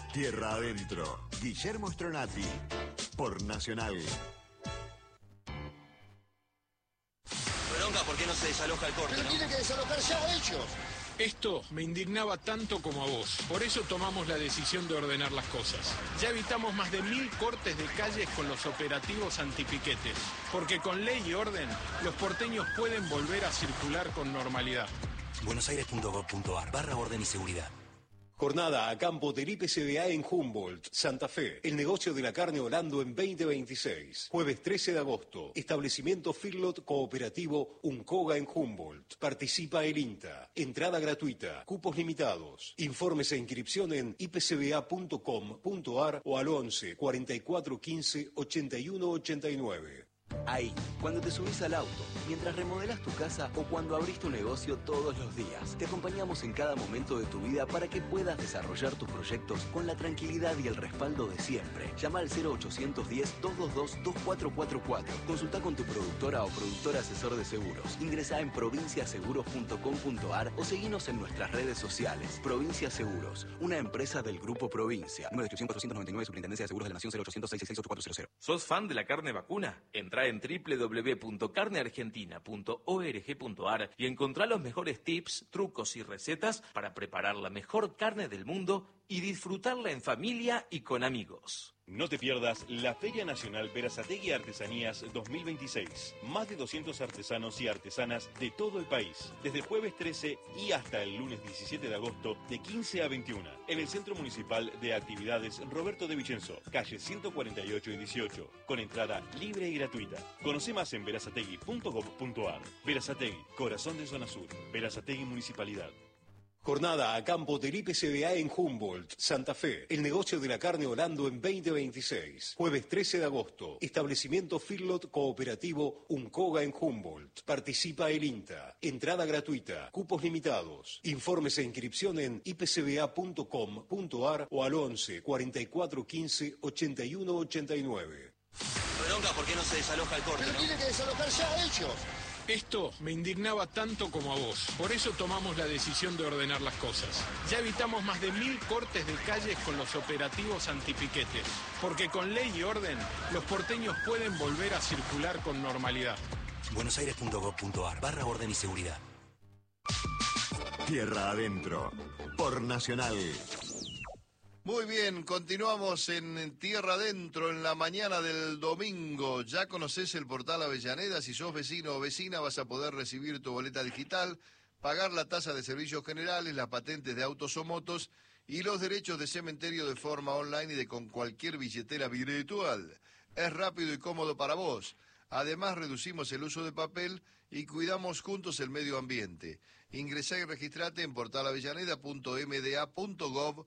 Tierra Adentro, Guillermo Stronati, por Nacional. Bronca, ¿por qué no se desaloja el corte? Pero tiene que desalojar ya ellos. Esto me indignaba tanto como a vos. Por eso tomamos la decisión de ordenar las cosas. Ya evitamos más de 1000 cortes de calles con los operativos antipiquetes. Porque con ley y orden, los porteños pueden volver a circular con normalidad. buenosaires.gov.ar/orden y seguridad. Jornada a campo del IPCBA en Humboldt, Santa Fe. El negocio de la carne Orlando en 2026. Jueves 13 de agosto. Establecimiento Feedlot Cooperativo Uncoga en Humboldt. Participa el INTA. Entrada gratuita. Cupos limitados. Informes e inscripción en ipcba.com.ar o al 11 44 15 81 89. Ahí, cuando te subís al auto, mientras remodelas tu casa o cuando abrís tu negocio todos los días, te acompañamos en cada momento de tu vida para que puedas desarrollar tus proyectos con la tranquilidad y el respaldo de siempre. Llama al 0810-222-2444. Consulta con tu productora o productor asesor de seguros. Ingresá en provinciaseguros.com.ar o seguinos en nuestras redes sociales. Provincia Seguros, una empresa del Grupo Provincia. Número de inscripción 499, Superintendencia de Seguros de la Nación, 0800 666 8400. ¿Sos fan de la carne vacuna? Entrá en www.carneargentina.org.ar y encontrá los mejores tips, trucos y recetas para preparar la mejor carne del mundo y disfrutarla en familia y con amigos. No te pierdas la Feria Nacional Berazategui Artesanías 2026. Más de 200 artesanos y artesanas de todo el país. Desde el jueves 13 y hasta el lunes 17 de agosto, de 15 a 21. En el Centro Municipal de Actividades Roberto de Vicenzo, calle 148 y 18. Con entrada libre y gratuita. Conoce más en berazategui.gov.ar. Berazategui, corazón de Zona Sur. Berazategui Municipalidad. Jornada a campo del IPCBA en Humboldt, Santa Fe. El negocio de la carne Orlando en 2026. Jueves 13 de agosto. Establecimiento Feedlot Cooperativo Uncoga en Humboldt. Participa el INTA. Entrada gratuita. Cupos limitados. Informes e inscripción en ipcba.com.ar o al 11 44 15 81 89. Bronca, ¿por qué no se desaloja el corte? Pero tiene que desalojar ya ellos. Esto me indignaba tanto como a vos. Por eso tomamos la decisión de ordenar las cosas. Ya evitamos más de 1000 cortes de calles con los operativos antipiquetes. Porque con ley y orden, los porteños pueden volver a circular con normalidad. buenosaires.gov.ar/orden y seguridad. Tierra Adentro, por Nacional. Muy bien, continuamos en Tierra Adentro en la mañana del domingo. Ya conocés el portal Avellaneda. Si sos vecino o vecina vas a poder recibir tu boleta digital, pagar la tasa de servicios generales, las patentes de autos o motos y los derechos de cementerio de forma online y con cualquier billetera virtual. Es rápido y cómodo para vos. Además, reducimos el uso de papel y cuidamos juntos el medio ambiente. Ingresá y registrate en portalavellaneda.mda.gov.ar.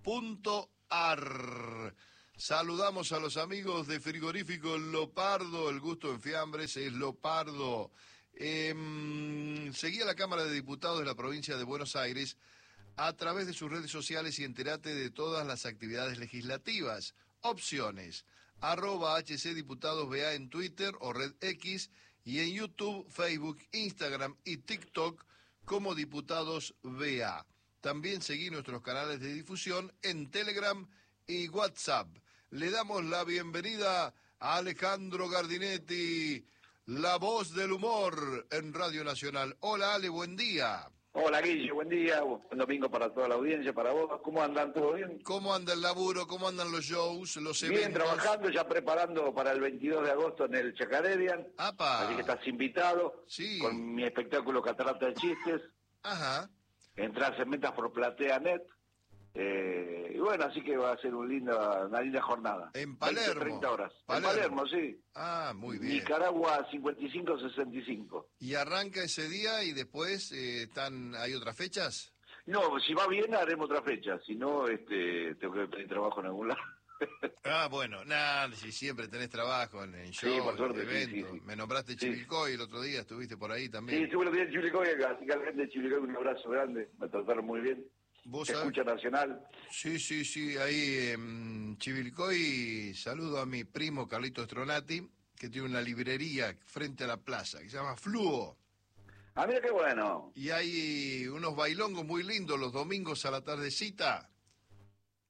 Saludamos a los amigos de Frigorífico Lopardo, el gusto en fiambres es Lopardo. Seguí a la Cámara de Diputados de la provincia de Buenos Aires a través de sus redes sociales y entérate de todas las actividades legislativas. Opciones, @HCDiputadosBA en Twitter o Red X y en YouTube, Facebook, Instagram y TikTok como Diputados BA. También seguí nuestros canales de difusión en Telegram y WhatsApp. Le damos la bienvenida a Alejandro Gardinetti, la voz del humor en Radio Nacional. Hola Ale, buen día. Hola Guille, buen día, buen domingo para toda la audiencia, para vos. ¿Cómo andan? ¿Todo bien? ¿Cómo anda el laburo? ¿Cómo andan los shows, los eventos? Bien, trabajando, ya preparando para el 22 de agosto en el Chacaredian. ¡Apa! Así que estás invitado. Sí. Con mi espectáculo Catarata de Chistes. Ajá. Entrás en Metas por Platea.net. Y bueno, así que va a ser una linda jornada. En Palermo. 30 horas. Palermo. En Palermo, sí. Ah, muy bien. Nicaragua 55-65. ¿Y arranca ese día y después hay otras fechas? No, si va bien haremos otra fecha. Si no, tengo que pedir trabajo en algún lado. Bueno, nada, si siempre tenés trabajo en shows, sí, por suerte, eventos. Sí. Me nombraste Chivilcoy el otro día, estuviste por ahí también. Sí, estuve el otro día en Chivilcoy, así que a la gente de Chivilcoy un abrazo grande, me trataron muy bien. ¿Vos Escucha Nacional. Sí, ahí en Chivilcoy saludo a mi primo Carlito Stronati, que tiene una librería frente a la plaza, que se llama Fluo. Ah, mira qué bueno. Y hay unos bailongos muy lindos los domingos a la tardecita.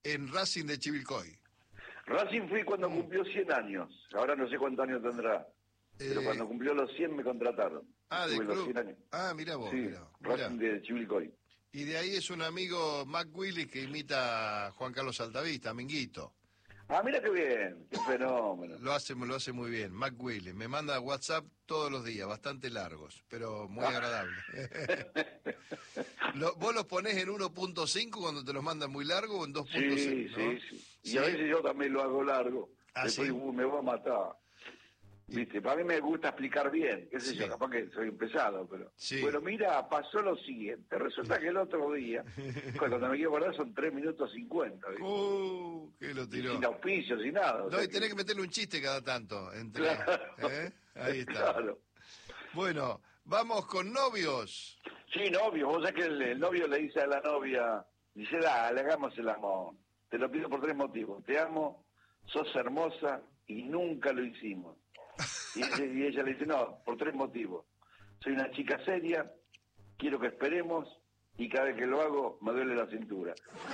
en Racing de Chivilcoy. Racing fui cuando cumplió 100 años. Ahora no sé cuántos años tendrá. Pero cuando cumplió los 100 me contrataron. Ah, de Tuve los club. 100 años. Ah, mira vos, Sí, mirá. Racing de Chivilcoy. Y de ahí es un amigo, Mac Willis, que imita a Juan Carlos Altavista, Minguito. Ah, mira qué bien, qué fenómeno. Lo hace muy bien, Mac Willis. Me manda WhatsApp todos los días, bastante largos, pero muy agradable. ¿Vos los ponés en 1.5 cuando te los mandan muy largo o en 2.5? Sí, ¿no? sí. Y a veces yo también lo hago largo. ¿Ah, Después sí? me voy a matar. Viste, para mí me gusta explicar bien, qué sé Sí. yo, capaz que soy un pesado, pero... Sí. Bueno, mira, pasó lo siguiente. Resulta que el otro día, cuando me quiero acordar son 3 minutos 50. ¿viste? Que lo tiró. Sin auspicio, sin nada. o No, sea y tenés que meterle un chiste cada tanto. Entre, Claro. ¿eh? Ahí está. Claro. Bueno, vamos con novios. Sí, novio. Vos sabés que el novio le dice a la novia, dice, dale, hagamos el amor. Te lo pido por 3 motivos. Te amo, sos hermosa y nunca lo hicimos. Y ella le dice, no, por 3 motivos. Soy una chica seria, quiero que esperemos y cada vez que lo hago me duele la cintura.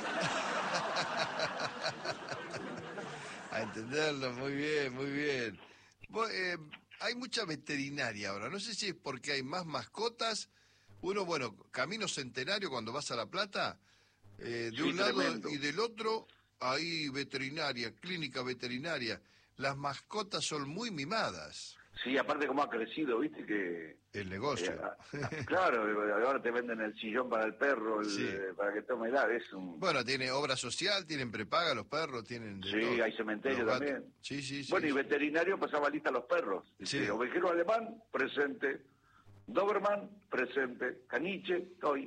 A entenderlo, muy bien, muy bien. Hay mucha veterinaria ahora, no sé si es porque hay más mascotas. Uno, bueno, Camino Centenario cuando vas a La Plata, de Sí, un lado tremendo. y del otro hay veterinaria, clínica veterinaria. Las mascotas son muy mimadas. Sí, aparte como ha crecido, viste que... El negocio. Claro, ahora te venden el sillón para el perro, Sí. para que tome el es un... Bueno, tiene obra social, tienen prepaga los perros, tienen de Sí, todo. hay cementerio Los gatos. también. Sí, sí, sí. Bueno, y veterinario pasaba lista a los perros. Sí. Dice, ovejero alemán, presente. Doberman, presente. Caniche, estoy.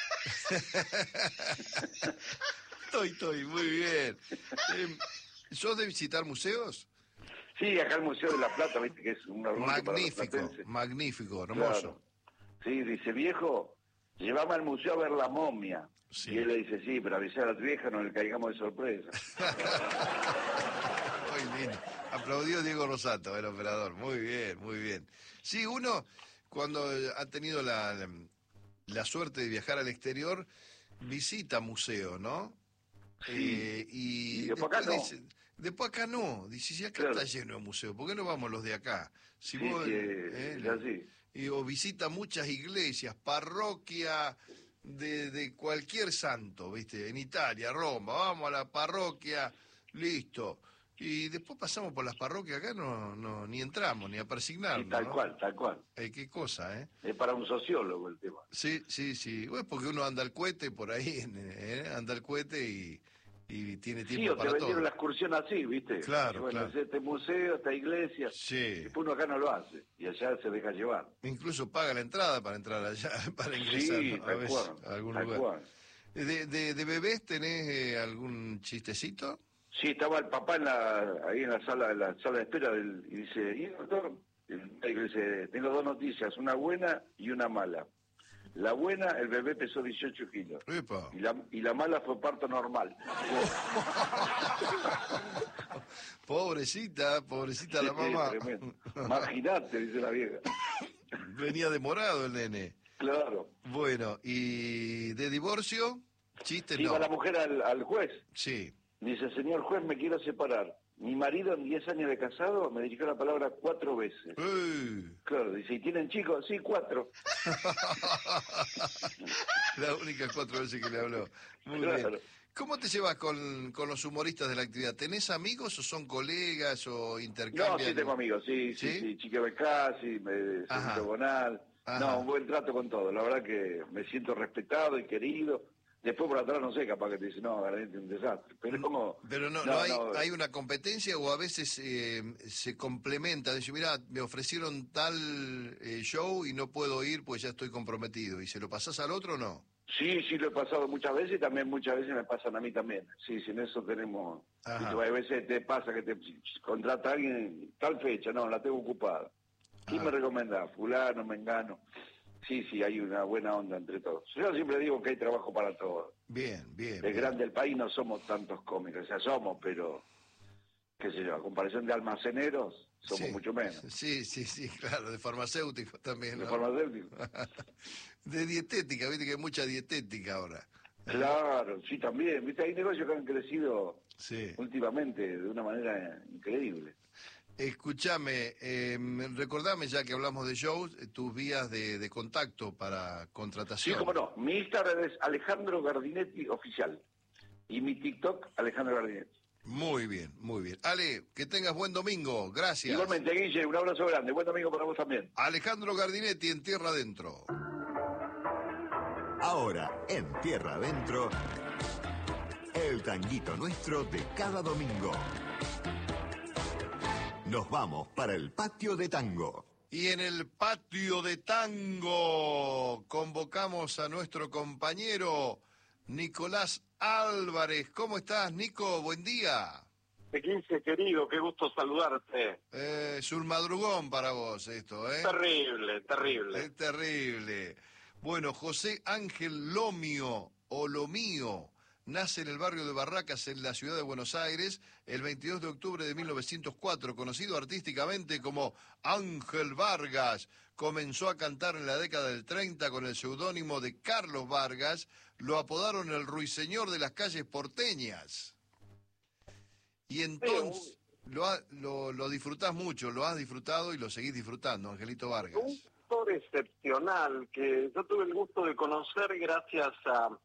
Estoy, muy bien. ¿Sos de visitar museos? Sí, acá el Museo de la Plata, viste que es un orgullo para los Magnífico, platenses. magnífico, hermoso. Claro. Sí, dice, viejo, llévame al museo a ver la momia. Sí. Y él le dice, sí, pero avisar a tu vieja, no le caigamos de sorpresa. Muy lindo. Aplaudió Diego Rosato, el operador. Muy bien, muy bien. Sí, uno, cuando ha tenido la suerte de viajar al exterior, visita museos, ¿no? Sí. Y después acá no. Después acá no. Dice, si acá Claro. está lleno de museos, ¿por qué no vamos los de acá? Si Sí, vos, sí, es así. o visita muchas iglesias, parroquia de cualquier santo, ¿viste? En Italia, Roma, vamos a la parroquia, listo. Y después pasamos por las parroquias acá, no ni entramos, ni a persignarnos. Sí, tal ¿no? cual, tal cual. Qué cosa, ¿eh? Es para un sociólogo el tema. Sí, sí, sí. Bueno, porque uno anda al cohete por ahí, anda al cohete y tiene Sí, tiempo o te para vendieron todo. la excursión así, ¿viste? Claro, Y bueno, claro. es este museo, esta iglesia. Sí. Después uno acá no lo hace. Y allá se deja llevar. Incluso paga la entrada para entrar allá, para ingresar, Sí, ¿no? A tal veces, cual. a algún Tal lugar. cual. ¿De bebés tenés algún chistecito? Sí, estaba el papá ahí en la sala de espera y dice, ¿y doctor? Y dice, tengo 2 noticias, una buena y una mala. La buena, el bebé pesó 18 kilos. Epa. Y la mala fue parto normal. Pobrecita la mamá. Tremendo. Imagínate, dice la vieja. Venía demorado el nene. Claro. Bueno, ¿y de divorcio? Chiste Sí, no. va la mujer al juez. Sí. Dice, señor juez, me quiero separar. Mi marido en 10 años de casado me dirigió la palabra 4 veces. Claro, dice, ¿y tienen chicos? Sí, 4. Las únicas 4 veces que le habló. Muy Claro. bien. ¿Cómo te llevas con los humoristas de la actividad? ¿Tenés amigos o son colegas o intercambian? No, sí tengo amigos, sí. Chique Becasi, Ajá. Sergio Bonal. Ajá. No, un buen trato con todo. La verdad que me siento respetado y querido. Después por atrás no sé, capaz que te dice, no, realmente un desastre. Pero como... Pero no hay una competencia o a veces se complementa. Dice, mira, me ofrecieron tal show y no puedo ir pues ya estoy comprometido. ¿Y se lo pasás al otro o no? Sí, lo he pasado muchas veces y también muchas veces me pasan a mí también. Sí, en eso tenemos... Ajá. A veces te pasa que te contrata a alguien tal fecha, no, la tengo ocupada. ¿Quién me recomienda? Fulano, Mengano. Sí, hay una buena onda entre todos. Yo siempre digo que hay trabajo para todos. Bien. El grande del país no somos tantos cómicos, o sea, somos, pero, qué sé yo, a comparación de almaceneros, somos mucho menos. Sí, claro, de farmacéuticos también. De ¿no? farmacéuticos. De dietética, viste que hay mucha dietética ahora. Claro, sí, también. Viste, hay negocios que han crecido Sí. últimamente de una manera increíble. Escúchame, recordame ya que hablamos de shows, tus vías de contacto para Sí, contratación. cómo no. Mi Instagram es Alejandro Gardinetti Oficial. Y mi TikTok, Alejandro Gardinetti. Muy bien, muy bien. Ale, que tengas buen domingo. Gracias. Igualmente, Guille, un abrazo grande. Buen domingo para vos también. Alejandro Gardinetti en Tierra Adentro. Ahora, en Tierra Adentro, el tanguito nuestro de cada domingo. Nos vamos para el patio de tango. Y en el patio de tango convocamos a nuestro compañero Nicolás Álvarez. ¿Cómo estás, Nico? Buen día. Guille, querido, qué gusto saludarte. Es un madrugón para vos esto, ¿eh? Terrible, terrible. Es terrible. Bueno, José Ángel Lomio, o Lomío, nace en el barrio de Barracas, en la ciudad de Buenos Aires, el 22 de octubre de 1904, conocido artísticamente como Ángel Vargas. Comenzó a cantar en la década del 30 con el seudónimo de Carlos Vargas. Lo apodaron el ruiseñor de las calles porteñas. Y entonces lo disfrutás mucho, lo has disfrutado y lo seguís disfrutando, Angelito Vargas. Un actor excepcional que yo tuve el gusto de conocer gracias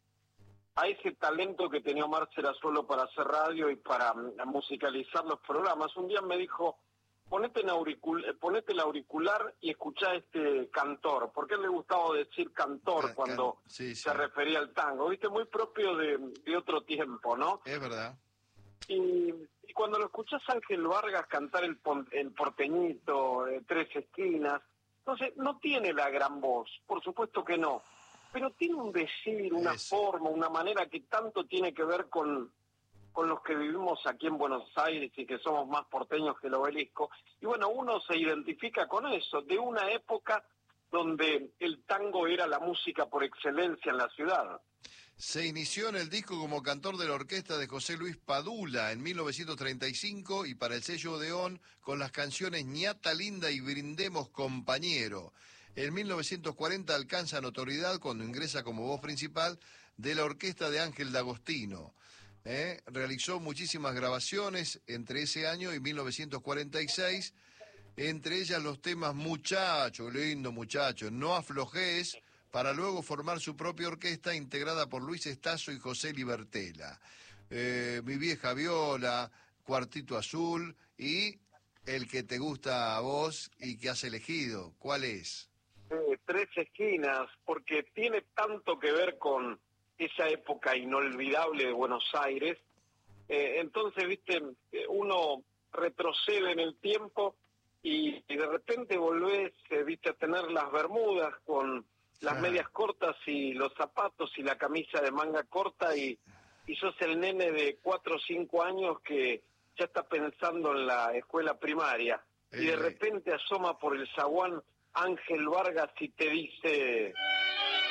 a ese talento que tenía Omar Serazuelo para hacer radio y para musicalizar los programas. Un día me dijo, ponete el auricular y escuchá a este cantor, porque a él le gustaba decir cantor cuando se refería al tango, viste, muy propio de otro tiempo, ¿no? Es verdad. Y cuando lo escuchás a Ángel Vargas cantar el porteñito, Tres Esquinas, entonces no tiene la gran voz, por supuesto que no, pero tiene un decir, una forma, una manera que tanto tiene que ver con los que vivimos aquí en Buenos Aires y que somos más porteños que el Obelisco. Y bueno, uno se identifica con eso, de una época donde el tango era la música por excelencia en la ciudad. Se inició en el disco como cantor de la orquesta de José Luis Padula en 1935 y para el sello Odeón con las canciones Ñata Linda y Brindemos Compañero. En 1940 alcanza notoriedad cuando ingresa como voz principal de la orquesta de Ángel D'Agostino. Realizó muchísimas grabaciones entre ese año y 1946, entre ellas los temas Muchacho, lindo muchacho, No aflojes, para luego formar su propia orquesta integrada por Luis Estazo y José Libertela. Mi vieja viola, Cuartito Azul y el que te gusta a vos y que has elegido. ¿Cuál es? Tres Esquinas, porque tiene tanto que ver con esa época inolvidable de Buenos Aires. Entonces, viste, uno retrocede en el tiempo y de repente volvés, viste, a tener las bermudas con las medias cortas y los zapatos y la camisa de manga corta y sos el nene de 4 o 5 años que ya está pensando en la escuela primaria y de repente asoma por el zaguán Ángel Vargas y te dice...